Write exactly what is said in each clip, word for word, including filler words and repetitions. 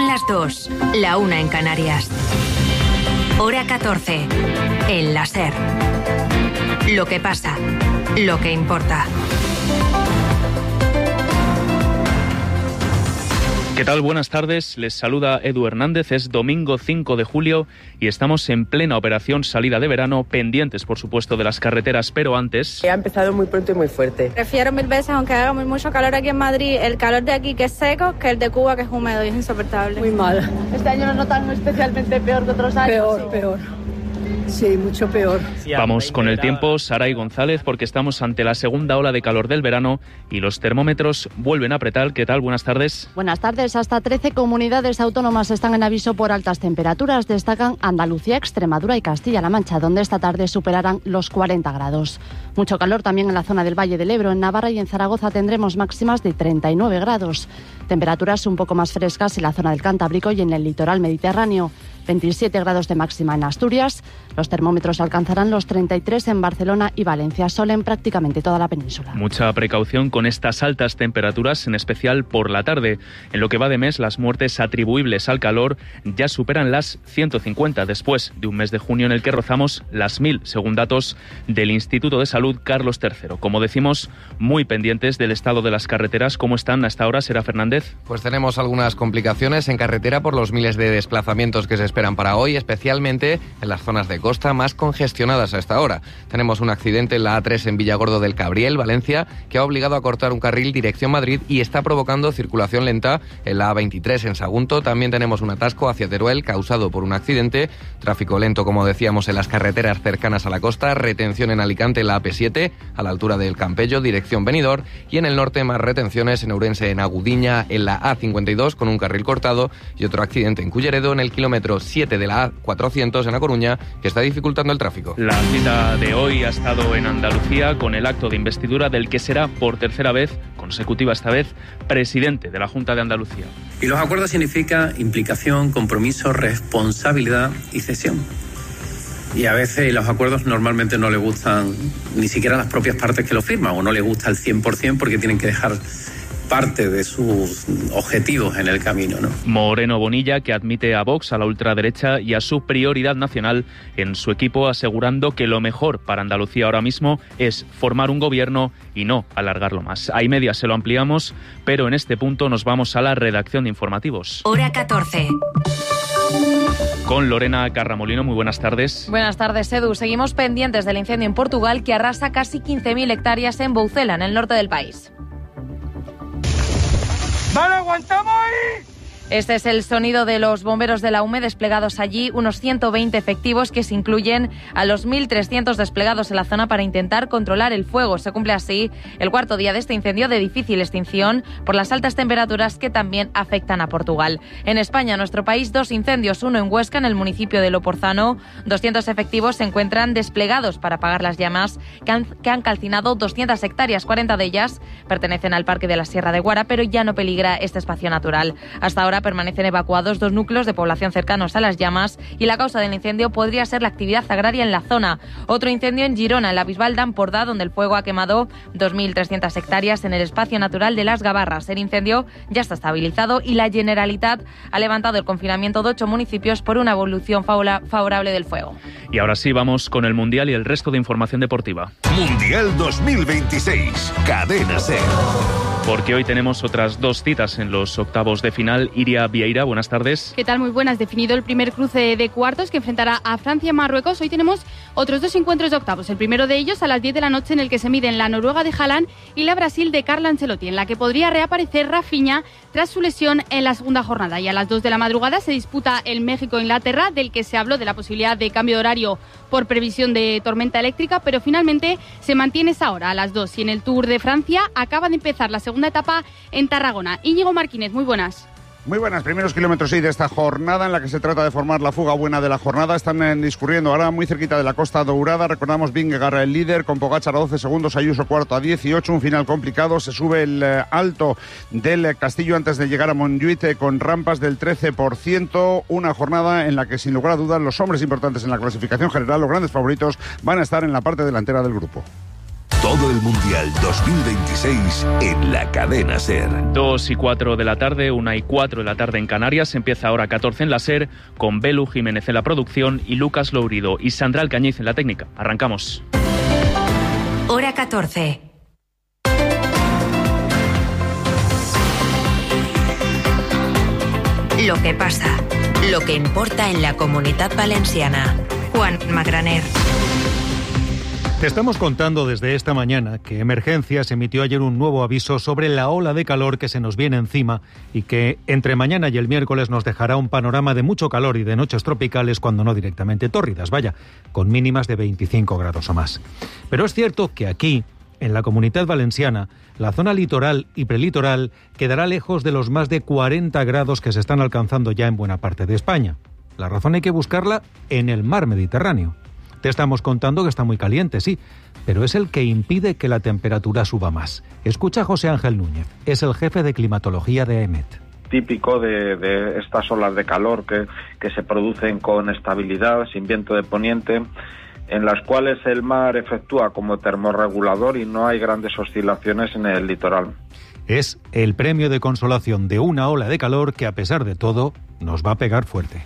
las dos, la una en Canarias. Hora catorce, en la SER. Lo que pasa, lo que importa. ¿Qué tal? Buenas tardes, les saluda Edu Hernández, es domingo cinco de julio y estamos en plena operación salida de verano, pendientes por supuesto de las carreteras, pero antes... Ha empezado muy pronto y muy fuerte. Prefiero mil veces, aunque haga muy mucho calor aquí en Madrid, el calor de aquí que es seco, que el de Cuba que es húmedo y es insoportable. Muy mal. Este año lo notan especialmente peor que otros años. Peor, ¿sí? peor. Sí, mucho peor. Vamos con el tiempo, Saray González, porque estamos ante la segunda ola de calor del verano y los termómetros vuelven a apretar. ¿Qué tal? Buenas tardes. Buenas tardes. Hasta trece comunidades autónomas están en aviso por altas temperaturas. Destacan Andalucía, Extremadura y Castilla-La Mancha, donde esta tarde superarán los cuarenta grados. Mucho calor también en la zona del Valle del Ebro. En Navarra y en Zaragoza tendremos máximas de treinta y nueve grados. Temperaturas un poco más frescas en la zona del Cantábrico y en el litoral mediterráneo. veintisiete grados de máxima en Asturias. Los termómetros alcanzarán los treinta y tres en Barcelona y Valencia, sol en prácticamente toda la península. Mucha precaución con estas altas temperaturas, en especial por la tarde. En lo que va de mes, las muertes atribuibles al calor ya superan las ciento cincuenta, después de un mes de junio en el que rozamos las mil, según datos del Instituto de Salud Carlos tercero. Como decimos, muy pendientes del estado de las carreteras. ¿Cómo están hasta ahora, Sera Fernández? Pues tenemos algunas complicaciones en carretera por los miles de desplazamientos que se esperan para hoy, especialmente en las zonas de costa más congestionadas a esta hora. Tenemos un accidente en la A tres en Villargordo del Cabriel, Valencia, que ha obligado a cortar un carril dirección Madrid y está provocando circulación lenta en la A veintitrés en Sagunto. También tenemos un atasco hacia Teruel causado por un accidente. Tráfico lento, como decíamos, en las carreteras cercanas a la costa. Retención en Alicante en la A P siete, a la altura del Campello, dirección Benidorm. Y en el norte más retenciones en Ourense, en Agudiña, en la A cincuenta y dos con un carril cortado. Y otro accidente en Culleredo en el kilómetro siete de la A cuatrocientos en A Coruña, que está dificultando el tráfico. La cita de hoy ha estado en Andalucía con el acto de investidura del que será por tercera vez, consecutiva esta vez, presidente de la Junta de Andalucía. Y los acuerdos significa implicación, compromiso, responsabilidad y cesión. Y a veces los acuerdos normalmente no le gustan ni siquiera a las propias partes que lo firman, o no le gusta al cien por ciento porque tienen que dejar parte de sus objetivos en el camino, ¿no? Moreno Bonilla, que admite a Vox, a la ultraderecha y a su prioridad nacional en su equipo, asegurando que lo mejor para Andalucía ahora mismo es formar un gobierno y no alargarlo más. A y media se lo ampliamos, pero en este punto nos vamos a la redacción de informativos. Hora catorce. Con Lorena Carramolino, muy buenas tardes. Buenas tardes, Edu. Seguimos pendientes del incendio en Portugal que arrasa casi quince mil hectáreas en Boucela, en el norte del país. ¡Vale, aguantamos ahí! Este es el sonido de los bomberos de la U M E desplegados allí, unos ciento veinte efectivos que se incluyen a los mil trescientos desplegados en la zona para intentar controlar el fuego. Se cumple así el cuarto día de este incendio de difícil extinción por las altas temperaturas que también afectan a Portugal. En España, nuestro país, dos incendios, uno en Huesca, en el municipio de Loporzano. doscientos efectivos se encuentran desplegados para apagar las llamas que han, que han calcinado doscientas hectáreas. cuarenta de ellas pertenecen al Parque de la Sierra de Guara, pero ya no peligra este espacio natural. Hasta ahora permanecen evacuados dos núcleos de población cercanos a las llamas y la causa del incendio podría ser la actividad agraria en la zona. Otro incendio en Girona, en la Bisbal d'Empordà, donde el fuego ha quemado dos mil trescientas hectáreas en el espacio natural de Las Gavarras. El incendio ya está estabilizado y la Generalitat ha levantado el confinamiento de ocho municipios por una evolución favorable del fuego. Y ahora sí, vamos con el Mundial y el resto de información deportiva. Mundial dos mil veintiséis, Cadena SER. Porque hoy tenemos otras dos citas en los octavos de final. Iria Vieira, buenas tardes. ¿Qué tal? Muy buenas. Definido el primer cruce de cuartos que enfrentará a Francia y Marruecos. Hoy tenemos otros dos encuentros de octavos. El primero de ellos a las diez de la noche, en el que se miden la Noruega de Haaland y la Brasil de Carlo Ancelotti, en la que podría reaparecer Rafinha tras su lesión en la segunda jornada. Y a las dos de la madrugada se disputa el México-Inglaterra, del que se habló de la posibilidad de cambio de horario por previsión de tormenta eléctrica, pero finalmente se mantiene esa hora a las dos. Y en el Tour de Francia acaba de empezar la segunda etapa en Tarragona. Íñigo Martínez, muy buenas. Muy buenas, primeros kilómetros sí de esta jornada en la que se trata de formar la fuga buena de la jornada. Están eh, discurriendo ahora muy cerquita de la Costa Dourada. Recordamos Vingegaard el líder con Pogačar a doce segundos, Ayuso cuarto a dieciocho, un final complicado. Se sube el eh, alto del eh, Castillo antes de llegar a Montjuïc eh, con rampas del trece por ciento. Una jornada en la que sin lugar a dudas los hombres importantes en la clasificación general, los grandes favoritos, van a estar en la parte delantera del grupo. Todo todo el Mundial dos mil veintiséis en la cadena SER. Dos y cuatro de la tarde, una y cuatro de la tarde en Canarias. Empieza ahora catorce en la SER, con Belu Jiménez en la producción y Lucas Lourido y Sandra Alcañiz en la técnica. Arrancamos. Hora catorce. Lo que pasa, lo que importa en la Comunitat Valenciana. Juan Magraner. Te estamos contando desde esta mañana que Emergencias emitió ayer un nuevo aviso sobre la ola de calor que se nos viene encima y que entre mañana y el miércoles nos dejará un panorama de mucho calor y de noches tropicales, cuando no directamente tórridas, vaya, con mínimas de veinticinco grados o más. Pero es cierto que aquí, en la Comunitat Valenciana, la zona litoral y prelitoral quedará lejos de los más de cuarenta grados que se están alcanzando ya en buena parte de España. La razón hay que buscarla en el mar Mediterráneo. Te estamos contando que está muy caliente, sí, pero es el que impide que la temperatura suba más. Escucha a José Ángel Núñez, es el jefe de climatología de EMET. Típico de, de estas olas de calor que, que se producen con estabilidad, sin viento de poniente, en las cuales el mar efectúa como termorregulador y no hay grandes oscilaciones en el litoral. Es el premio de consolación de una ola de calor que, a pesar de todo, nos va a pegar fuerte.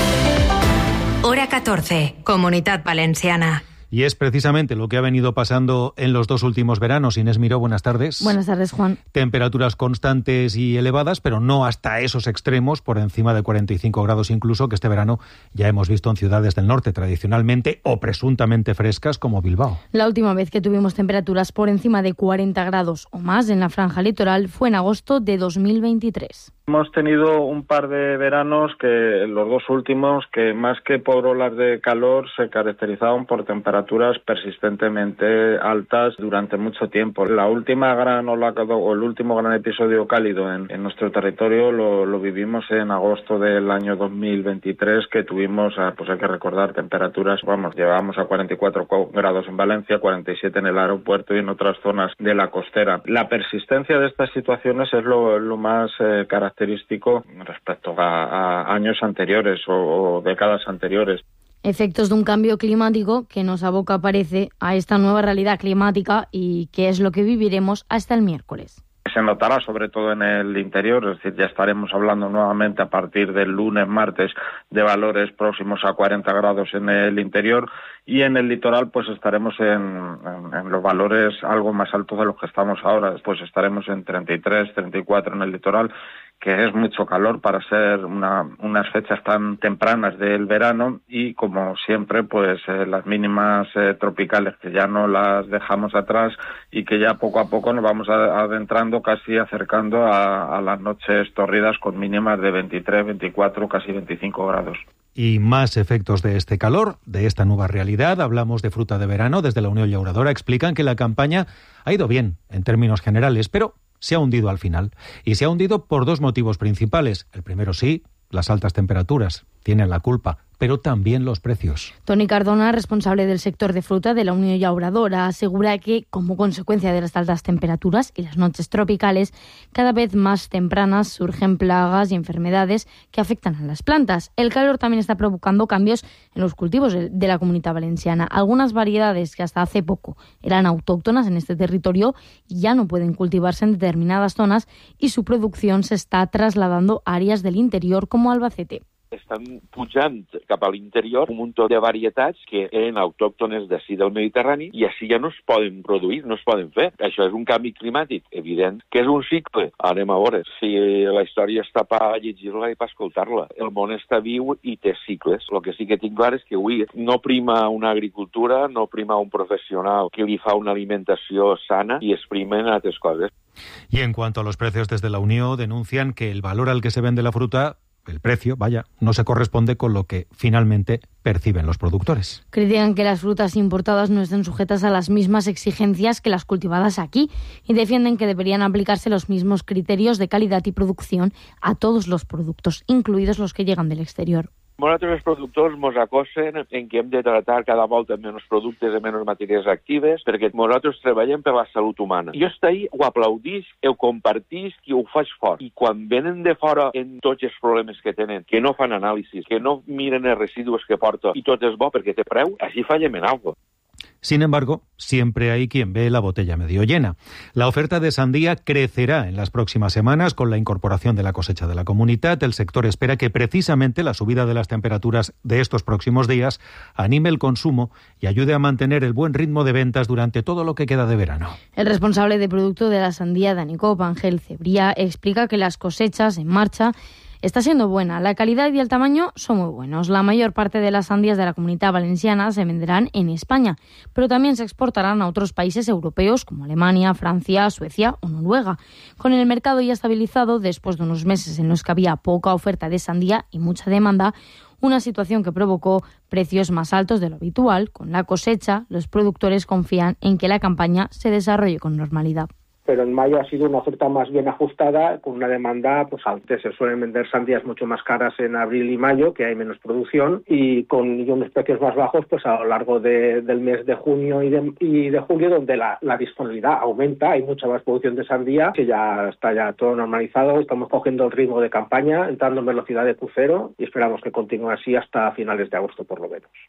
Hora catorce, Comunitat Valenciana. Y es precisamente lo que ha venido pasando en los dos últimos veranos. Inés Miró, buenas tardes. Buenas tardes, Juan. Temperaturas constantes y elevadas, pero no hasta esos extremos, por encima de cuarenta y cinco grados incluso, que este verano ya hemos visto en ciudades del norte, tradicionalmente o presuntamente frescas, como Bilbao. La última vez que tuvimos temperaturas por encima de cuarenta grados o más en la franja litoral fue en agosto de dos mil veintitrés. Hemos tenido un par de veranos, que los dos últimos, que más que por olas de calor se caracterizaban por temperaturas persistentemente altas durante mucho tiempo. La última gran ola o el último gran episodio cálido en, en nuestro territorio lo, lo vivimos en agosto del año dos mil veintitrés, que tuvimos, pues hay que recordar, temperaturas, vamos, llevábamos a cuarenta y cuatro grados en Valencia, cuarenta y siete en el aeropuerto y en otras zonas de la costera. La persistencia de estas situaciones es lo, lo más eh, característico respecto a, a años anteriores o, o décadas anteriores. Efectos de un cambio climático que nos aboca, parece, a esta nueva realidad climática, y que es lo que viviremos hasta el miércoles. Se notará sobre todo en el interior, es decir, ya estaremos hablando nuevamente a partir del lunes, martes, de valores próximos a cuarenta grados en el interior, y en el litoral pues estaremos en, en, en los valores algo más altos de los que estamos ahora. Pues estaremos en treinta y tres, treinta y cuatro en el litoral, que es mucho calor para ser una, unas fechas tan tempranas del verano, y como siempre pues eh, las mínimas eh, tropicales, que ya no las dejamos atrás y que ya poco a poco nos vamos a, adentrando, casi acercando a, a las noches tórridas con mínimas de veintitrés, veinticuatro, casi veinticinco grados. Y más efectos de este calor, de esta nueva realidad. Hablamos de fruta de verano. Desde la Unión Llauradora explican que la campaña ha ido bien en términos generales, pero se ha hundido al final. Y se ha hundido por dos motivos principales. El primero, sí, las altas temperaturas tienen la culpa, pero también los precios. Toni Cardona, responsable del sector de fruta de la Unión Llauradora, asegura que, como consecuencia de las altas temperaturas y las noches tropicales, cada vez más tempranas surgen plagas y enfermedades que afectan a las plantas. El calor también está provocando cambios en los cultivos de la Comunitat Valenciana. Algunas variedades que hasta hace poco eran autóctonas en este territorio ya no pueden cultivarse en determinadas zonas, y su producción se está trasladando a áreas del interior como Albacete. Estan pujant cap a l'interior un munt de varietats que eren autòctones d'ací del Mediterrani, i així ja no es poden produir, no es poden fer. Això és un canvi climàtic, evident, que és un cicle. Anem a veure si la història està per llegir-la i per escoltar-la. El món està viu i té cicles. El que sí que tinc clar és que avui no prima una agricultura, no prima un professional que li fa una alimentació sana, i es primen altres coses. Y en cuanto a los precios, desde la Unión denuncian que el valor al que se vende la fruta, el precio, vaya, no se corresponde con lo que finalmente perciben los productores. Critican que las frutas importadas no estén sujetas a las mismas exigencias que las cultivadas aquí, y defienden que deberían aplicarse los mismos criterios de calidad y producción a todos los productos, incluidos los que llegan del exterior. Nosaltres els productors ens acosen en que hem de tratar cada volta menys productes i menys matèries actives, perquè nosaltres treballem per la salut humana. Jo estic ahí, ho aplaudís, ho compartís i ho faig fort. I quan venen de fora en tots els problemes que tenen, que no fan anàlisis, que no miren els residus que porta i tot és bo perquè té preu, així fallem en alguna cosa. Sin embargo, siempre hay quien ve la botella medio llena. La oferta de sandía crecerá en las próximas semanas con la incorporación de la cosecha de la Comunitat. El sector espera que precisamente la subida de las temperaturas de estos próximos días anime el consumo y ayude a mantener el buen ritmo de ventas durante todo lo que queda de verano. El responsable de producto de la sandía de Anicop, Ángel Cebría, explica que las cosechas en marcha está siendo buena. La calidad y el tamaño son muy buenos. La mayor parte de las sandías de la Comunidad Valenciana se venderán en España, pero también se exportarán a otros países europeos como Alemania, Francia, Suecia o Noruega. Con el mercado ya estabilizado, después de unos meses en los que había poca oferta de sandía y mucha demanda, una situación que provocó precios más altos de lo habitual. Con la cosecha, los productores confían en que la campaña se desarrolle con normalidad. Pero en mayo ha sido una oferta más bien ajustada, con una demanda pues alta. Se suelen vender sandías mucho más caras en abril y mayo, que hay menos producción, y con y unos precios más bajos pues a lo largo de, del mes de junio y de, y de julio, donde la, la disponibilidad aumenta. Hay mucha más producción de sandía, que ya está ya todo normalizado. Estamos cogiendo el ritmo de campaña, entrando en velocidad de crucero, y esperamos que continúe así hasta finales de agosto por lo menos.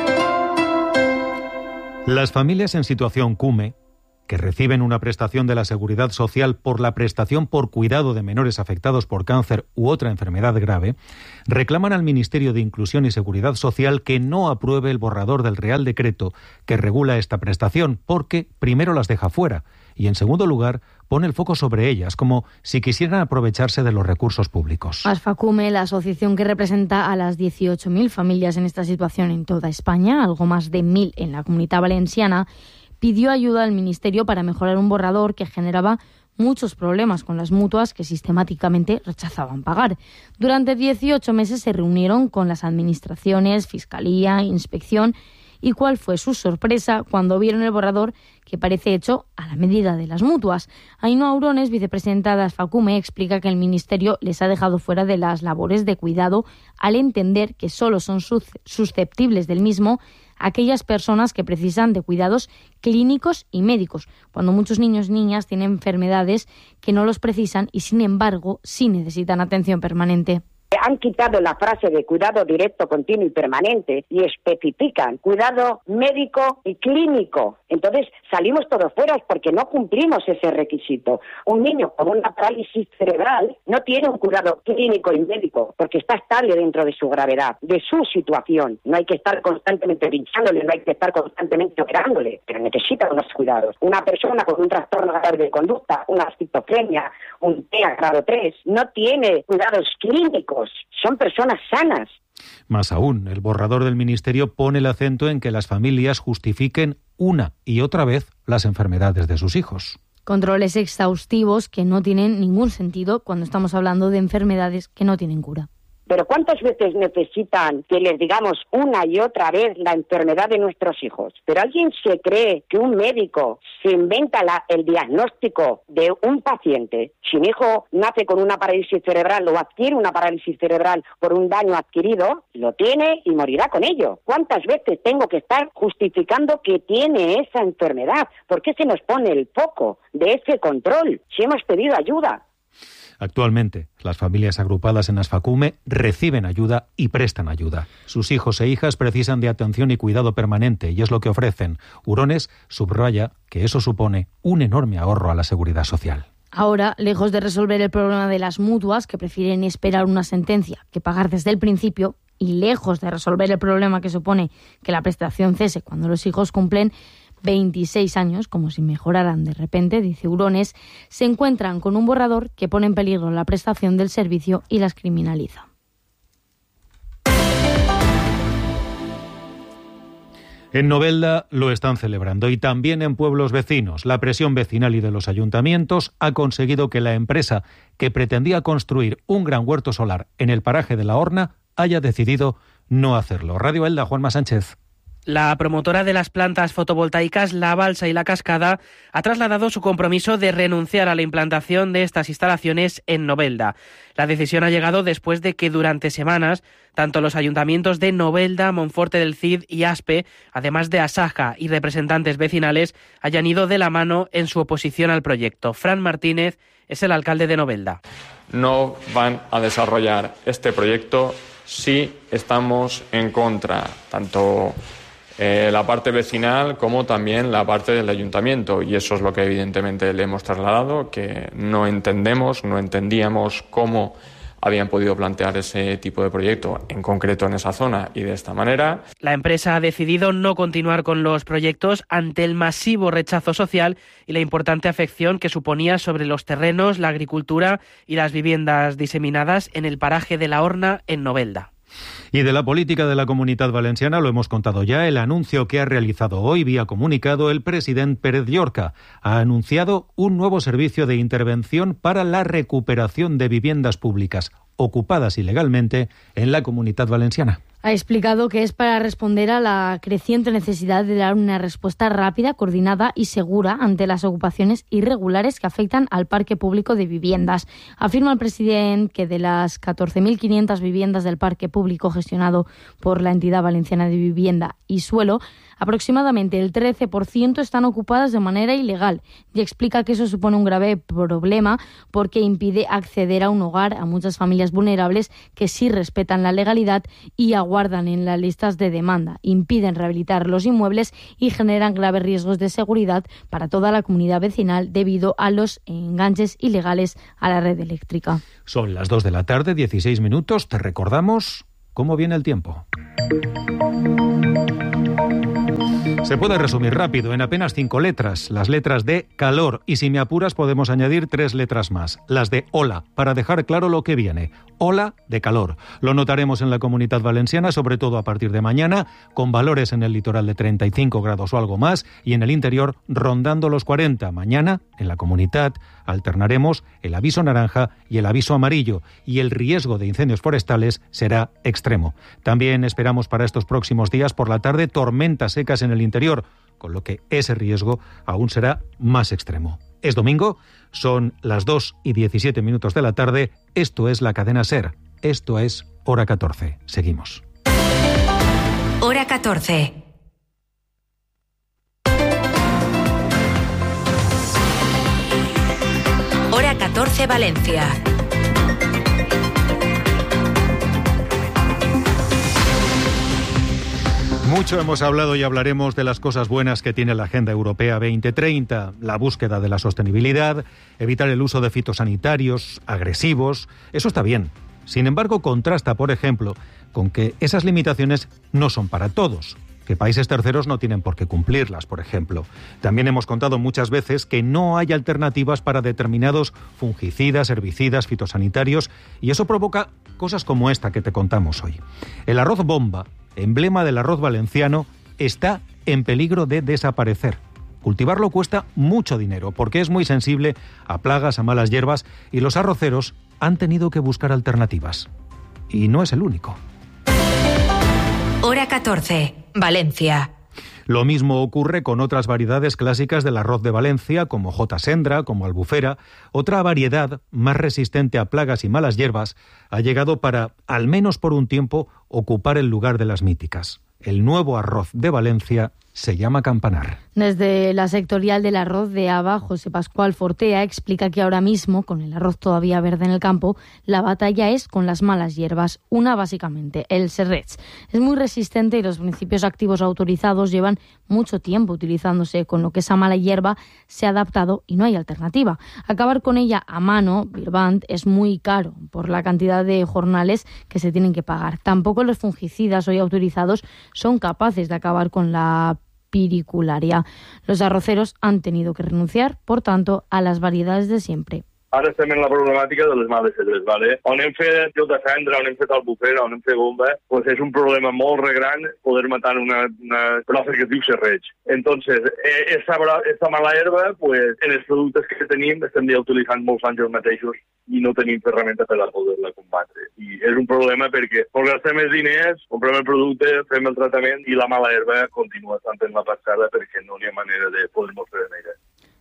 Las familias en situación C U M E, que reciben una prestación de la Seguridad Social por la prestación por cuidado de menores afectados por cáncer u otra enfermedad grave, reclaman al Ministerio de Inclusión y Seguridad Social que no apruebe el borrador del Real Decreto que regula esta prestación, porque primero las deja fuera y, en segundo lugar, pone el foco sobre ellas, como si quisieran aprovecharse de los recursos públicos. ASFACUME, la asociación que representa a las dieciocho mil familias en esta situación en toda España, algo más de mil en la Comunidad Valenciana, pidió ayuda al Ministerio para mejorar un borrador que generaba muchos problemas con las mutuas que sistemáticamente rechazaban pagar. Durante dieciocho meses se reunieron con las administraciones, Fiscalía, Inspección, y cuál fue su sorpresa cuando vieron el borrador que parece hecho a la medida de las mutuas. Ainhoa Aurones, vicepresidenta de ASFACUME, explica que el Ministerio les ha dejado fuera de las labores de cuidado al entender que solo son susceptibles del mismo aquellas personas que precisan de cuidados clínicos y médicos, cuando muchos niños y niñas tienen enfermedades que no los precisan y, sin embargo, sí necesitan atención permanente. Han quitado la frase de cuidado directo, continuo y permanente y especifican cuidado médico y clínico. Entonces salimos todos fuera porque no cumplimos ese requisito. Un niño con una parálisis cerebral no tiene un cuidado clínico y médico porque está estable dentro de su gravedad, de su situación. No hay que estar constantemente pinchándole, no hay que estar constantemente operándole, pero necesita unos cuidados. Una persona con un trastorno grave de conducta, una esquizofrenia, un T E A grado tres, no tiene cuidados clínicos. Son personas sanas. Más aún, el borrador del Ministerio pone el acento en que las familias justifiquen una y otra vez las enfermedades de sus hijos. Controles exhaustivos que no tienen ningún sentido cuando estamos hablando de enfermedades que no tienen cura. Pero ¿cuántas veces necesitan que les digamos una y otra vez la enfermedad de nuestros hijos? ¿Pero alguien se cree que un médico se inventa la, el diagnóstico de un paciente? Si mi hijo nace con una parálisis cerebral o adquiere una parálisis cerebral por un daño adquirido, lo tiene y morirá con ello. ¿Cuántas veces tengo que estar justificando que tiene esa enfermedad? ¿Por qué se nos pone el foco de ese control si hemos pedido ayuda? Actualmente, las familias agrupadas en ASFACUME reciben ayuda y prestan ayuda. Sus hijos e hijas precisan de atención y cuidado permanente y es lo que ofrecen. Hurones subraya que eso supone un enorme ahorro a la seguridad social. Ahora, lejos de resolver el problema de las mutuas, que prefieren esperar una sentencia que pagar desde el principio, y lejos de resolver el problema que supone que la prestación cese cuando los hijos cumplen veintiséis años, como si mejoraran de repente, dice Hurones, se encuentran con un borrador que pone en peligro la prestación del servicio y las criminaliza. En Novelda lo están celebrando y también en pueblos vecinos. La presión vecinal y de los ayuntamientos ha conseguido que la empresa que pretendía construir un gran huerto solar en el paraje de la Horna haya decidido no hacerlo. Radio Elda, Juanma Sánchez. La promotora de las plantas fotovoltaicas La Balsa y La Cascada ha trasladado su compromiso de renunciar a la implantación de estas instalaciones en Novelda. La decisión ha llegado después de que durante semanas tanto los ayuntamientos de Novelda, Monforte del Cid y Aspe, además de Asaja y representantes vecinales, hayan ido de la mano en su oposición al proyecto. Fran Martínez es el alcalde de Novelda. No van a desarrollar este proyecto si estamos en contra, tanto eh, la parte vecinal como también la parte del ayuntamiento, y eso es lo que evidentemente le hemos trasladado, que no entendemos, no entendíamos cómo habían podido plantear ese tipo de proyecto, en concreto en esa zona y de esta manera. La empresa ha decidido no continuar con los proyectos ante el masivo rechazo social y la importante afección que suponía sobre los terrenos, la agricultura y las viviendas diseminadas en el paraje de La Horna, en Novelda. Y de la política de la Comunitat Valenciana lo hemos contado ya, el anuncio que ha realizado hoy vía comunicado el presidente Pérez Llorca. Ha anunciado un nuevo servicio de intervención para la recuperación de viviendas públicas ocupadas ilegalmente en la Comunitat Valenciana. Ha explicado que es para responder a la creciente necesidad de dar una respuesta rápida, coordinada y segura ante las ocupaciones irregulares que afectan al parque público de viviendas. Afirma el presidente que de las catorce mil quinientas viviendas del parque público gestionado por la entidad valenciana de vivienda y suelo, aproximadamente el trece por ciento están ocupadas de manera ilegal, y explica que eso supone un grave problema porque impide acceder a un hogar a muchas familias vulnerables que sí respetan la legalidad y aguardan en las listas de demanda, impiden rehabilitar los inmuebles y generan graves riesgos de seguridad para toda la comunidad vecinal debido a los enganches ilegales a la red eléctrica. Son las dos de la tarde, dieciséis minutos. Te recordamos cómo viene el tiempo. Se puede resumir rápido en apenas cinco letras, las letras de calor, y si me apuras podemos añadir tres letras más, las de ola, para dejar claro lo que viene. Ola de calor. Lo notaremos en la Comunitat Valenciana, sobre todo a partir de mañana, con valores en el litoral de treinta y cinco grados o algo más, y en el interior rondando los cuarenta. Mañana, en la Comunitat, alternaremos el aviso naranja y el aviso amarillo, y el riesgo de incendios forestales será extremo. También esperamos para estos próximos días por la tarde tormentas secas en el interior, con lo que ese riesgo aún será más extremo. Es domingo, son las dos y diecisiete minutos de la tarde, esto es la cadena SER, esto es Hora catorce. Seguimos. Hora catorce. Hora catorce Valencia. Mucho hemos hablado y hablaremos de las cosas buenas que tiene la Agenda Europea veinte treinta, la búsqueda de la sostenibilidad, evitar el uso de fitosanitarios agresivos. Eso está bien. Sin embargo, contrasta, por ejemplo, con que esas limitaciones no son para todos, que países terceros no tienen por qué cumplirlas, por ejemplo. También hemos contado muchas veces que no hay alternativas para determinados fungicidas, herbicidas, fitosanitarios, y eso provoca cosas como esta que te contamos hoy. El arroz bomba, emblema del arroz valenciano, está en peligro de desaparecer. Cultivarlo cuesta mucho dinero porque es muy sensible a plagas, a malas hierbas, y los arroceros han tenido que buscar alternativas. Y no es el único. Hora catorce, Valencia. Lo mismo ocurre con otras variedades clásicas del arroz de Valencia, como J. Sendra, como Albufera. Otra variedad más resistente a plagas y malas hierbas ha llegado para, al menos por un tiempo, ocupar el lugar de las míticas. El nuevo arroz de Valencia se llama Campanar. Desde la sectorial del arroz de Aba, José Pascual Fortea explica que ahora mismo, con el arroz todavía verde en el campo, la batalla es con las malas hierbas. Una, básicamente, el serrets. Es muy resistente y los principios activos autorizados llevan mucho tiempo utilizándose, con lo que esa mala hierba se ha adaptado y no hay alternativa. Acabar con ella a mano, Birbant, es muy caro por la cantidad de jornales que se tienen que pagar. Tampoco los fungicidas hoy autorizados son capaces de acabar con la piricularia. Los arroceros han tenido que renunciar, por tanto, a las variedades de siempre. Ara estem en la problemàtica de les males herbes, ¿vale? On hem fet J. Sendra, on hem fet Albufera, on hem fet bomba, pues és un problema molt gran poder matar una, una plaga que es diu serreig. Entonces, eh, esta, esta mala herba, pues, en els productes que tenim estem ja utilitzant molts anys els mateixos i no tenim ferramenta per a poder-la combatre. I és un problema perquè gastem els diners, comprem el producte, fem el tractament i la mala herba continua estant en la passada perquè no hi ha manera de poder-nos fer en ella.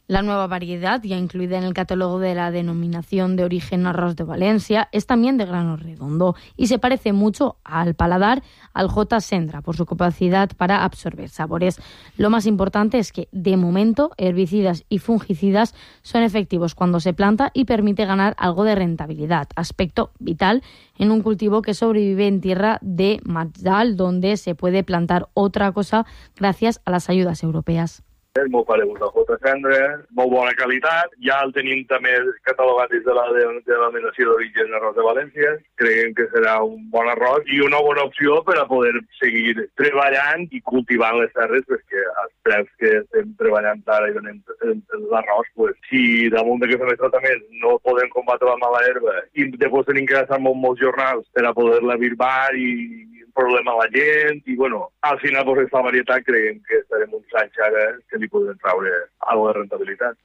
La nueva variedad, ya incluida en el catálogo de la denominación de origen Arroz de Valencia, es también de grano redondo y se parece mucho al paladar al J. Sendra por su capacidad para absorber sabores. Lo más importante es que, de momento, herbicidas y fungicidas son efectivos cuando se planta y permite ganar algo de rentabilidad, aspecto vital en un cultivo que sobrevive en tierra de Matzal, donde se puede plantar otra cosa gracias a las ayudas europeas. És molt paregut al J. Sendra, molt bona qualitat. Ja el tenim també catalogat des de la denominació d'origen Arroz de València. Creiem que serà un bon arròs i una bona opció per a poder seguir treballant i cultivant les terres, perquè els preus que estem treballant ara i donem l'arròs, pues, si damunt de que fem el tractament no podem combatre la mala herba i després tenim que gastar molt, molts jornals per a poder-la birbar i problema a la gent i, bueno, al final, pues, esta varietat creiem que estarem uns anys ara que li podrem traure algo de rentabilitat.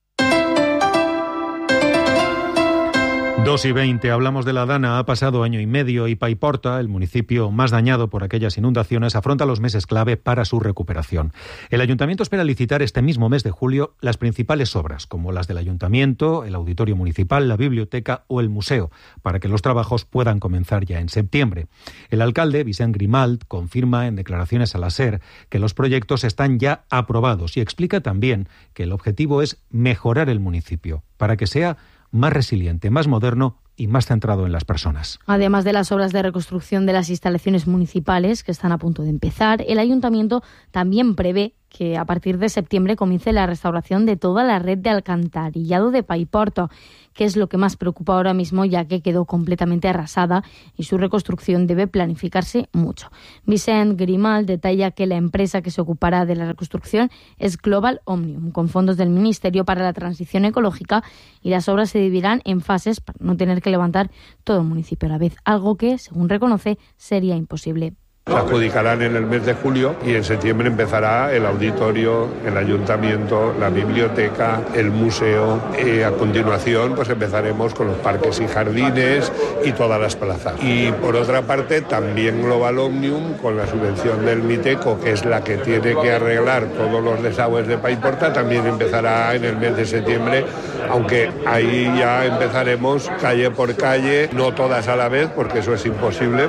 dos y veinte, hablamos de la Dana. Ha pasado año y medio y Paiporta, el municipio más dañado por aquellas inundaciones, afronta los meses clave para su recuperación. El ayuntamiento espera licitar este mismo mes de julio las principales obras, como las del ayuntamiento, el auditorio municipal, la biblioteca o el museo, para que los trabajos puedan comenzar ya en septiembre. El alcalde, Vicent Grimalt, confirma en declaraciones a la SER que los proyectos están ya aprobados y explica también que el objetivo es mejorar el municipio, para que sea más resiliente, más moderno y más centrado en las personas. Además de las obras de reconstrucción de las instalaciones municipales que están a punto de empezar, el ayuntamiento también prevé que a partir de septiembre comience la restauración de toda la red de alcantarillado de Paiporta, que es lo que más preocupa ahora mismo, ya que quedó completamente arrasada y su reconstrucción debe planificarse mucho. Vicent Grimalt detalla que la empresa que se ocupará de la reconstrucción es Global Omnium, con fondos del Ministerio para la Transición Ecológica, y las obras se dividirán en fases para no tener que levantar todo el municipio a la vez, algo que, según reconoce, sería imposible. Se adjudicarán en el mes de julio y en septiembre empezará el auditorio, el ayuntamiento, la biblioteca, el museo. Y a continuación pues empezaremos con los parques y jardines y todas las plazas. Y por otra parte también Global Omnium, con la subvención del Miteco, que es la que tiene que arreglar todos los desagües de Paiporta, también empezará en el mes de septiembre, aunque ahí ya empezaremos calle por calle, no todas a la vez porque eso es imposible.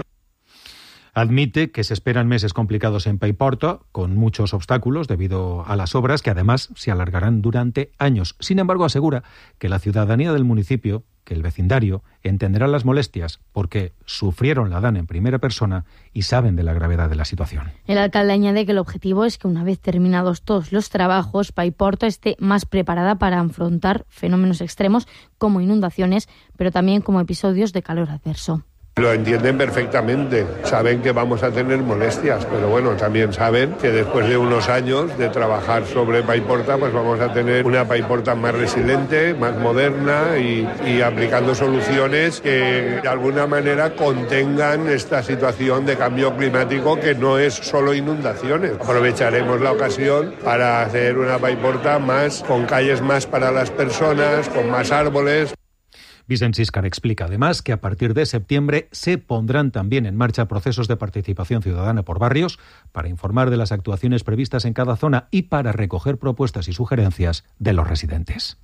Admite que se esperan meses complicados en Paiporta, con muchos obstáculos debido a las obras que además se alargarán durante años. Sin embargo, asegura que la ciudadanía del municipio, que el vecindario, entenderá las molestias porque sufrieron la Dana en primera persona y saben de la gravedad de la situación. El alcalde añade que el objetivo es que una vez terminados todos los trabajos, Paiporta esté más preparada para afrontar fenómenos extremos como inundaciones, pero también como episodios de calor adverso. Lo entienden perfectamente, saben que vamos a tener molestias, pero bueno, también saben que después de unos años de trabajar sobre Paiporta, pues vamos a tener una Paiporta más resiliente, más moderna y, y aplicando soluciones que de alguna manera contengan esta situación de cambio climático que no es solo inundaciones. Aprovecharemos la ocasión para hacer una Paiporta más, con calles más para las personas, con más árboles. Vicent Siscar explica además que a partir de septiembre se pondrán también en marcha procesos de participación ciudadana por barrios para informar de las actuaciones previstas en cada zona y para recoger propuestas y sugerencias de los residentes.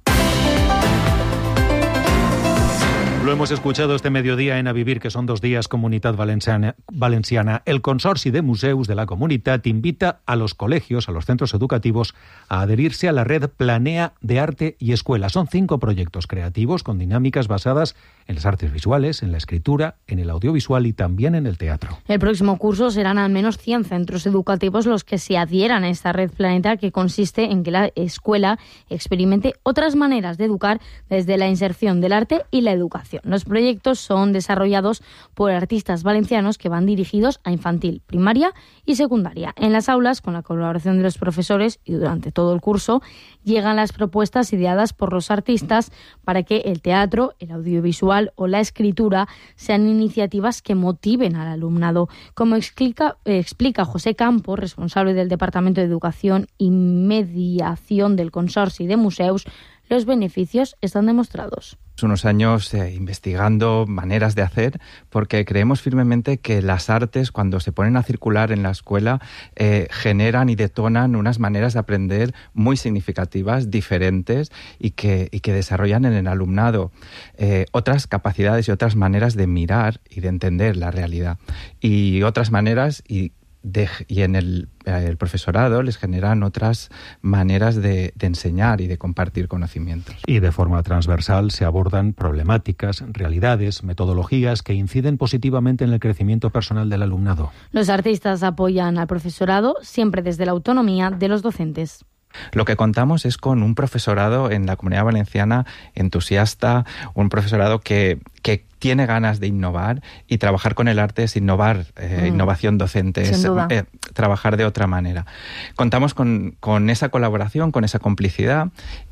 Lo hemos escuchado este mediodía en A Vivir, que son dos días Comunitat Valenciana. Valenciana. El Consorci de Museus de la Comunitat invita a los colegios, a los centros educativos, a adherirse a la red Planea de Arte y Escuela. Son cinco proyectos creativos con dinámicas basadas en las artes visuales, en la escritura, en el audiovisual y también en el teatro. El próximo curso serán al menos cien centros educativos los que se adhieran a esta red Planeta, que consiste en que la escuela experimente otras maneras de educar desde la inserción del arte y la educación. Los proyectos son desarrollados por artistas valencianos que van dirigidos a infantil, primaria y secundaria. En las aulas, con la colaboración de los profesores y durante todo el curso, llegan las propuestas ideadas por los artistas para que el teatro, el audiovisual o la escritura sean iniciativas que motiven al alumnado. Como explica, eh, explica José Campos, responsable del Departamento de Educación y Mediación del Consorci de Museus, los beneficios están demostrados. Unos años eh, investigando maneras de hacer, porque creemos firmemente que las artes, cuando se ponen a circular en la escuela, eh, generan y detonan unas maneras de aprender muy significativas, diferentes, y que, y que desarrollan en el alumnado eh, otras capacidades y otras maneras de mirar y de entender la realidad. Y otras maneras y De, y en el, el profesorado les generan otras maneras de, de enseñar y de compartir conocimientos. Y de forma transversal se abordan problemáticas, realidades, metodologías que inciden positivamente en el crecimiento personal del alumnado. Los artistas apoyan al profesorado siempre desde la autonomía de los docentes. Lo que contamos es con un profesorado en la Comunidad Valenciana entusiasta, un profesorado que, que tiene ganas de innovar, y trabajar con el arte es innovar, eh, mm. innovación docente, Sin es duda. eh, trabajar de otra manera. Contamos con, con esa colaboración, con esa complicidad,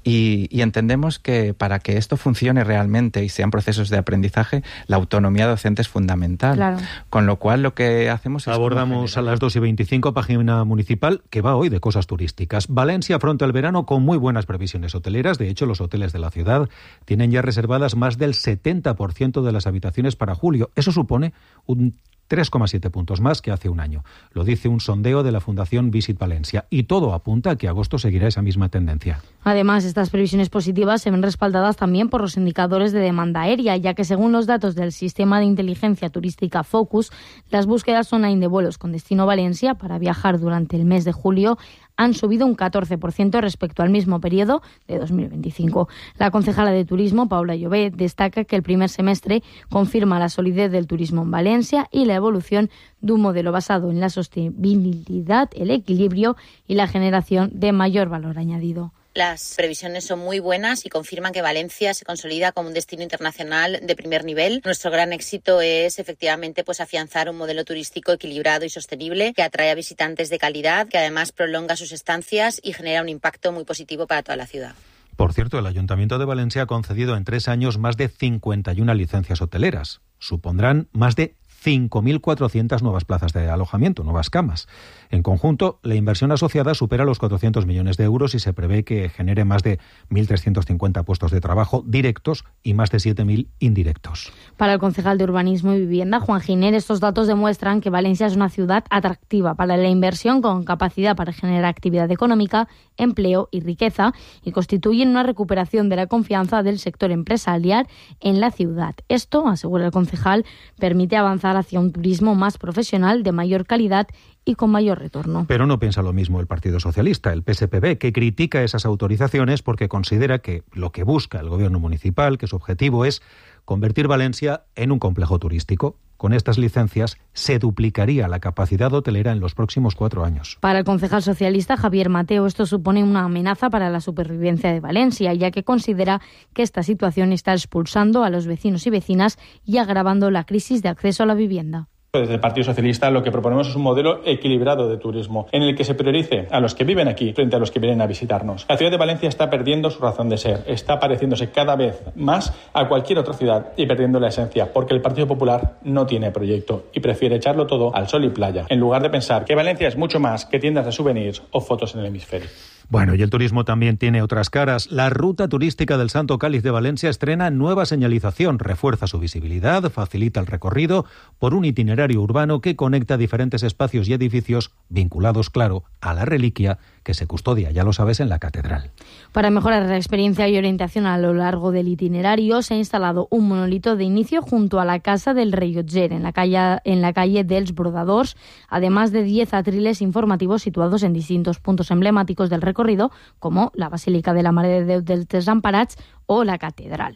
y, y entendemos que para que esto funcione realmente y sean procesos de aprendizaje, la autonomía docente es fundamental. Claro. Con lo cual lo que hacemos es... Abordamos a las dos y veinticinco, página municipal, que va hoy de cosas turísticas. Valencia afronta el verano con muy buenas previsiones hoteleras. De hecho, los hoteles de la ciudad tienen ya reservadas más del setenta por ciento de las habitaciones para julio. Eso supone un tres coma siete puntos más que hace un año. Lo dice un sondeo de la Fundación Visit Valencia. Y todo apunta a que agosto seguirá esa misma tendencia. Además, estas previsiones positivas se ven respaldadas también por los indicadores de demanda aérea, ya que según los datos del sistema de inteligencia turística Focus, las búsquedas online de vuelos con destino Valencia para viajar durante el mes de julio han subido un catorce por ciento respecto al mismo periodo de dos mil veinticinco. La concejala de Turismo, Paula Llobet, destaca que el primer semestre confirma la solidez del turismo en Valencia y la evolución de un modelo basado en la sostenibilidad, el equilibrio y la generación de mayor valor añadido. Las previsiones son muy buenas y confirman que Valencia se consolida como un destino internacional de primer nivel. Nuestro gran éxito es efectivamente pues afianzar un modelo turístico equilibrado y sostenible que atrae a visitantes de calidad, que además prolonga sus estancias y genera un impacto muy positivo para toda la ciudad. Por cierto, el Ayuntamiento de Valencia ha concedido en tres años más de cincuenta y una licencias hoteleras. Supondrán más de cinco mil cuatrocientas nuevas plazas de alojamiento, nuevas camas. En conjunto, la inversión asociada supera los cuatrocientos millones de euros y se prevé que genere más de mil trescientos cincuenta puestos de trabajo directos y más de siete mil indirectos. Para el concejal de Urbanismo y Vivienda, Juan Giner, estos datos demuestran que Valencia es una ciudad atractiva para la inversión, con capacidad para generar actividad económica, empleo y riqueza, y constituyen una recuperación de la confianza del sector empresarial en la ciudad. Esto, asegura el concejal, permite avanzar hacia un turismo más profesional, de mayor calidad y con mayor retorno. Pero no piensa lo mismo el Partido Socialista, el P S P B, que critica esas autorizaciones porque considera que lo que busca el gobierno municipal, que su objetivo es convertir Valencia en un complejo turístico. Con estas licencias se duplicaría la capacidad hotelera en los próximos cuatro años. Para el concejal socialista Javier Mateo, esto supone una amenaza para la supervivencia de Valencia, ya que considera que esta situación está expulsando a los vecinos y vecinas y agravando la crisis de acceso a la vivienda. Desde el Partido Socialista lo que proponemos es un modelo equilibrado de turismo, en el que se priorice a los que viven aquí frente a los que vienen a visitarnos. La ciudad de Valencia está perdiendo su razón de ser, está pareciéndose cada vez más a cualquier otra ciudad y perdiendo la esencia, porque el Partido Popular no tiene proyecto y prefiere echarlo todo al sol y playa, en lugar de pensar que Valencia es mucho más que tiendas de souvenirs o fotos en el hemisferio. Bueno, y el turismo también tiene otras caras. La ruta turística del Santo Cáliz de Valencia estrena nueva señalización, refuerza su visibilidad, facilita el recorrido por un itinerario urbano que conecta diferentes espacios y edificios vinculados, claro, a la reliquia que se custodia, ya lo sabes, en la catedral. Para mejorar la experiencia y orientación a lo largo del itinerario, se ha instalado un monolito de inicio junto a la Casa del Rellotger, en la calle, en la calle dels Brodadors, además de diez atriles informativos situados en distintos puntos emblemáticos del recorrido, como la Basílica de la Mare de Déu dels Desemparats o la catedral.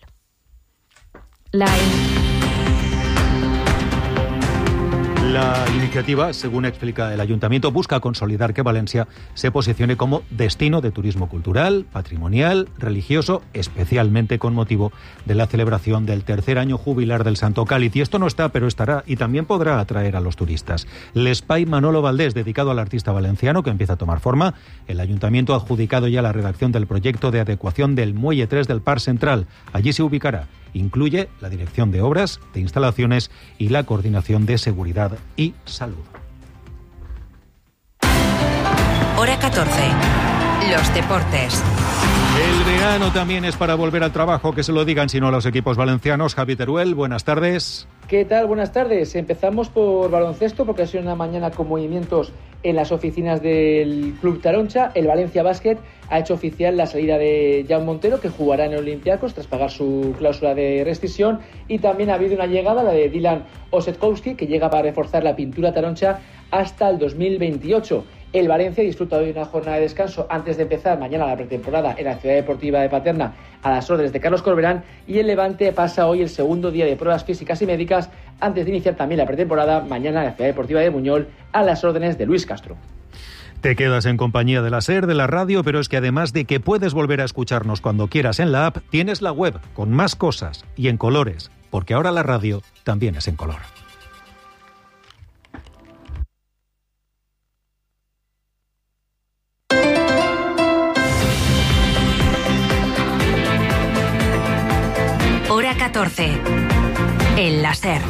La... La iniciativa, según explica el Ayuntamiento, busca consolidar que Valencia se posicione como destino de turismo cultural, patrimonial, religioso, especialmente con motivo de la celebración del tercer año jubilar del Santo Cáliz. Y esto no está, pero estará, y también podrá atraer a los turistas. L'Espai Manolo Valdés, dedicado al artista valenciano, que empieza a tomar forma. El Ayuntamiento ha adjudicado ya la redacción del proyecto de adecuación del Muelle tres del Parc Central. Allí se ubicará. Incluye la dirección de obras, de instalaciones y la coordinación de seguridad y salud. Hora catorce. Los deportes. El verano también es para volver al trabajo, que se lo digan si no a los equipos valencianos. Javi Teruel, buenas tardes. ¿Qué tal? Buenas tardes. Empezamos por baloncesto porque ha sido una mañana con movimientos en las oficinas del Club Taroncha. El Valencia Basket ha hecho oficial la salida de Jaume Montero, que jugará en el Olympiacos tras pagar su cláusula de rescisión, y también ha habido una llegada, la de Dylan Osetkowski, que llega para reforzar la pintura taroncha hasta el dos mil veintiocho. El Valencia disfruta hoy de una jornada de descanso antes de empezar mañana la pretemporada en la Ciudad Deportiva de Paterna a las órdenes de Carlos Corberán, y el Levante pasa hoy el segundo día de pruebas físicas y médicas antes de iniciar también la pretemporada mañana en la Ciudad Deportiva de Buñol a las órdenes de Luis Castro. Te quedas en compañía de la SER, de la radio, pero es que además de que puedes volver a escucharnos cuando quieras en la app, tienes la web con más cosas y en colores, porque ahora la radio también es en color. Hora catorce. En la SER.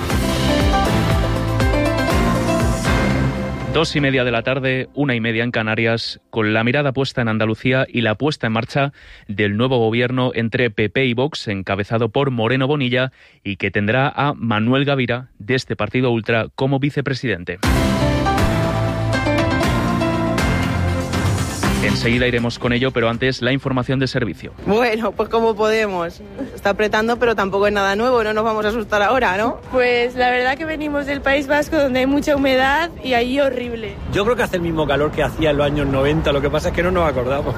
Dos y media de la tarde, una y media en Canarias, con la mirada puesta en Andalucía y la puesta en marcha del nuevo gobierno entre P P y Vox, encabezado por Moreno Bonilla, y que tendrá a Manuel Gavira, de este partido ultra, como vicepresidente. Enseguida iremos con ello, pero antes la información de servicio. Bueno, pues como podemos. Está apretando, pero tampoco es nada nuevo, no nos vamos a asustar ahora, ¿no? Pues la verdad que venimos del País Vasco, donde hay mucha humedad y ahí horrible. Yo creo que hace el mismo calor que hacía en los años noventa, lo que pasa es que no nos acordamos.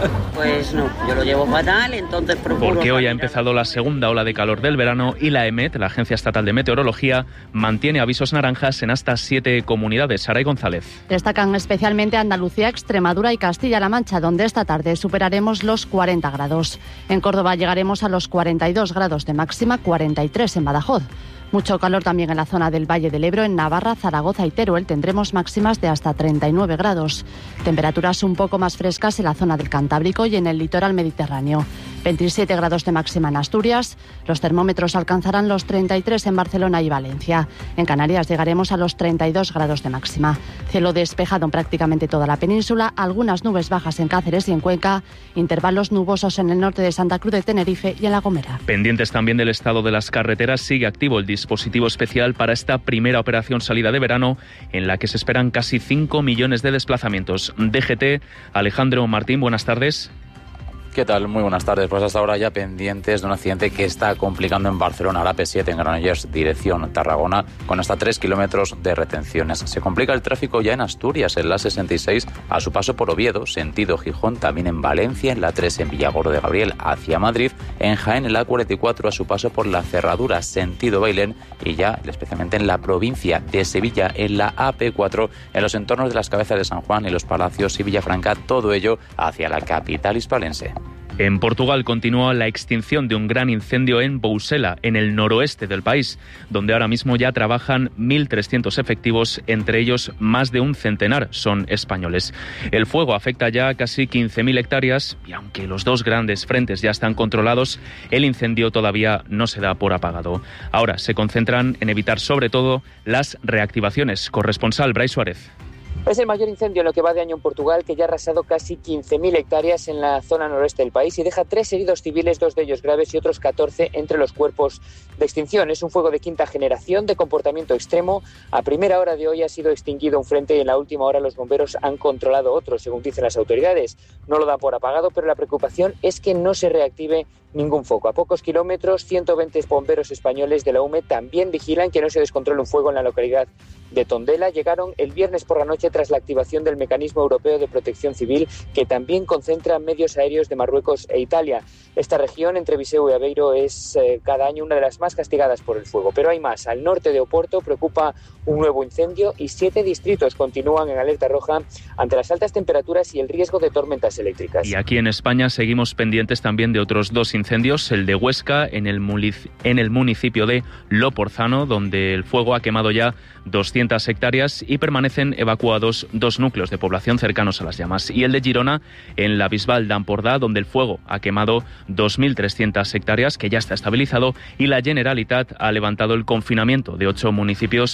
Pues no, yo lo llevo fatal, entonces procuro... Porque hoy ha empezado la segunda ola de calor del verano y la EMET, la Agencia Estatal de Meteorología, mantiene avisos naranjas en hasta siete comunidades. Saray González. Destacan especialmente Andalucía, Extremadura y Castilla-La Mancha, donde esta tarde superaremos los cuarenta grados. En Córdoba llegaremos a los cuarenta y dos grados de máxima, cuarenta y tres en Badajoz. Mucho calor también en la zona del Valle del Ebro, en Navarra, Zaragoza y Teruel tendremos máximas de hasta treinta y nueve grados. Temperaturas un poco más frescas en la zona del Cantábrico y en el litoral mediterráneo. veintisiete grados de máxima en Asturias. Los termómetros alcanzarán los treinta y tres en Barcelona y Valencia. En Canarias llegaremos a los treinta y dos grados de máxima. Cielo despejado en prácticamente toda la península, algunas nubes bajas en Cáceres y en Cuenca, intervalos nubosos en el norte de Santa Cruz de Tenerife y en La Gomera. Pendientes también del estado de las carreteras, sigue activo el dispositivo especial para esta primera operación salida de verano, en la que se esperan casi cinco millones de desplazamientos. D G T, Alejandro Martín, buenas tardes. ¿Qué tal? Muy buenas tardes. Pues hasta ahora ya pendientes de un accidente que está complicando en Barcelona, la A P siete en Granollers, dirección Tarragona, con hasta tres kilómetros de retenciones. Se complica el tráfico ya en Asturias, en la sesenta y seis, a su paso por Oviedo, sentido Gijón, también en Valencia, en la tres en Villagordo de Gabriel, hacia Madrid, en Jaén, en la A cuarenta y cuatro, a su paso por la Cerradura, sentido Bailén, y ya especialmente en la provincia de Sevilla, en la A P cuatro, en los entornos de las Cabezas de San Juan y los Palacios y Villafranca, todo ello hacia la capital hispalense. En Portugal continúa la extinción de un gran incendio en Bousela, en el noroeste del país, donde ahora mismo ya trabajan mil trescientos efectivos, entre ellos más de un centenar son españoles. El fuego afecta ya a casi quince mil hectáreas y aunque los dos grandes frentes ya están controlados, el incendio todavía no se da por apagado. Ahora se concentran en evitar sobre todo las reactivaciones. Corresponsal Brais Suárez. Es el mayor incendio en lo que va de año en Portugal, que ya ha arrasado casi quince mil hectáreas en la zona noroeste del país y deja tres heridos civiles, dos de ellos graves y otros catorce entre los cuerpos de extinción. Es un fuego de quinta generación, de comportamiento extremo. A primera hora de hoy ha sido extinguido un frente y en la última hora los bomberos han controlado otro, según dicen las autoridades. No lo da por apagado, pero la preocupación es que no se reactive ningún foco. A pocos kilómetros, ciento veinte bomberos españoles de la U M E también vigilan que no se descontrole un fuego en la localidad de Tondela. Llegaron el viernes por la noche tras la activación del Mecanismo Europeo de Protección Civil, que también concentra medios aéreos de Marruecos e Italia. Esta región, entre Viseu y Aveiro, es eh, cada año una de las más castigadas por el fuego. Pero hay más. Al norte de Oporto preocupa un nuevo incendio y siete distritos continúan en alerta roja ante las altas temperaturas y el riesgo de tormentas eléctricas. Y aquí en España seguimos pendientes también de otros dos incendios, el de Huesca en el, en el municipio de Loporzano, donde el fuego ha quemado ya doscientas hectáreas y permanecen evacuados dos núcleos de población cercanos a las llamas. Y el de Girona en la Bisbal d'Empordà, donde el fuego ha quemado dos mil trescientas hectáreas, que ya está estabilizado, y la Generalitat ha levantado el confinamiento de ocho municipios por una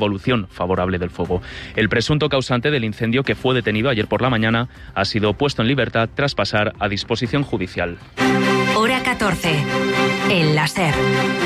evolución favorable del fuego. El presunto causante del incendio, que fue detenido ayer por la mañana, ha sido puesto en libertad tras pasar a disposición judicial. Hora catorce. El láser.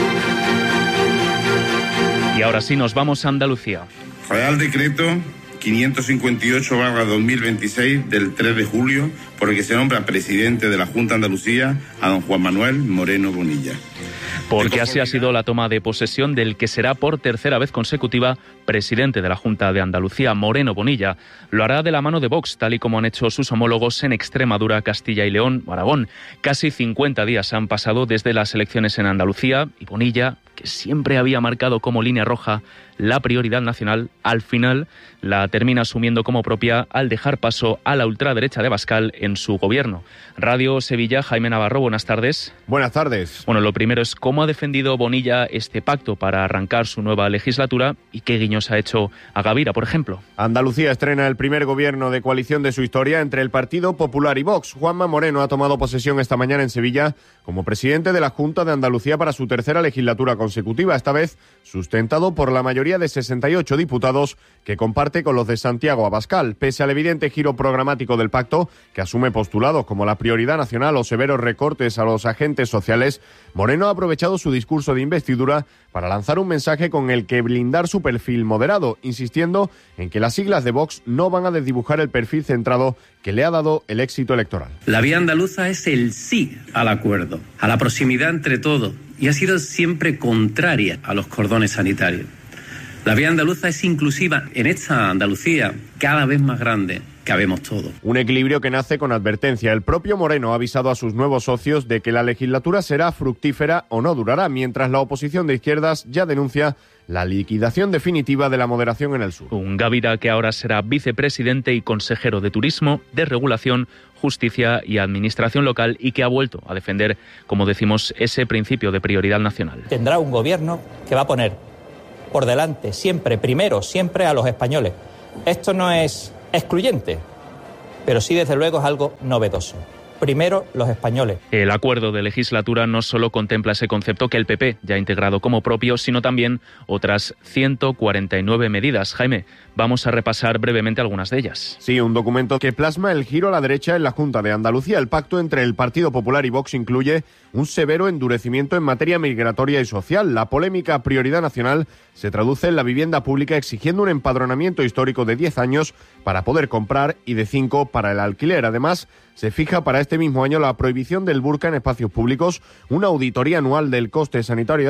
Y ahora sí nos vamos a Andalucía. Real Decreto quinientos cincuenta y ocho barra dos mil veintiséis del tres de julio, por el que se nombra presidente de la Junta de Andalucía a don Juan Manuel Moreno Bonilla. Porque así ha sido la toma de posesión del que será por tercera vez consecutiva presidente de la Junta de Andalucía, Moreno Bonilla. Lo hará de la mano de Vox, tal y como han hecho sus homólogos en Extremadura, Castilla y León o Aragón. Casi cincuenta días han pasado desde las elecciones en Andalucía y Bonilla, que siempre había marcado como línea roja la prioridad nacional, al final la termina asumiendo como propia al dejar paso a la ultraderecha de Abascal en su gobierno. Radio Sevilla, Jaime Navarro, buenas tardes. Buenas tardes. Bueno, lo primero es cómo ha defendido Bonilla este pacto para arrancar su nueva legislatura y qué guiños ha hecho a Gavira, por ejemplo. Andalucía estrena el primer gobierno de coalición de su historia entre el Partido Popular y Vox. Juanma Moreno ha tomado posesión esta mañana en Sevilla como presidente de la Junta de Andalucía para su tercera legislatura consecutiva, esta vez sustentado por la mayoría de sesenta y ocho diputados que comparte con los de Santiago Abascal. Pese al evidente giro programático del pacto, que asume postulados como la prioridad nacional o severos recortes a los agentes sociales, Moreno ha aprovechado su discurso de investidura para lanzar un mensaje con el que blindar su perfil moderado, insistiendo en que las siglas de Vox no van a desdibujar el perfil centrado que le ha dado el éxito electoral. La vía andaluza es el sí al acuerdo, a la proximidad entre todos, y ha sido siempre contraria a los cordones sanitarios. La vía andaluza es inclusiva. En esta Andalucía cada vez más grande cabemos todos. Un equilibrio que nace con advertencia. El propio Moreno ha avisado a sus nuevos socios de que la legislatura será fructífera o no durará, mientras la oposición de izquierdas ya denuncia la liquidación definitiva de la moderación en el sur. Un Gavira que ahora será vicepresidente y consejero de Turismo, de Regulación, Justicia y Administración Local, y que ha vuelto a defender, como decimos, ese principio de prioridad nacional. Tendrá un gobierno que va a poner por delante, siempre, primero, siempre a los españoles. Esto no es excluyente, pero sí, desde luego, es algo novedoso. Primero, los españoles. El acuerdo de legislatura no solo contempla ese concepto que el P P ya ha integrado como propio, sino también otras ciento cuarenta y nueve medidas. Jaime, vamos a repasar brevemente algunas de ellas. Sí, un documento que plasma el giro a la derecha en la Junta de Andalucía. El pacto entre el Partido Popular y Vox incluye un severo endurecimiento en materia migratoria y social. La polémica prioridad nacional se traduce en la vivienda pública, exigiendo un empadronamiento histórico de diez años para poder comprar y de cinco para el alquiler. Además, se fija para este mismo año la prohibición del burka en espacios públicos, una auditoría anual del coste sanitario